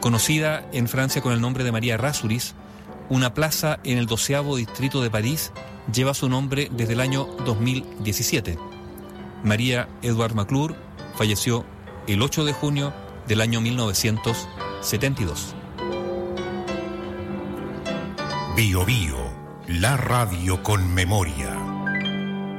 Conocida en Francia con el nombre de María Errázuriz, una plaza en el 12º distrito de París lleva su nombre desde el año 2017. María Edouard Maclure falleció el 8 de junio del año 1972. Bio Bio, la radio con memoria.